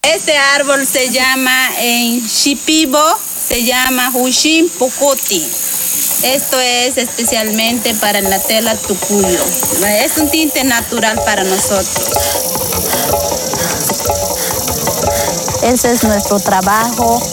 Este árbol se llama en Shipibo, se llama Hushim Pocoti. Esto es especialmente para la tela tucuyo. Es un tinte natural para nosotros. Ese es nuestro trabajo.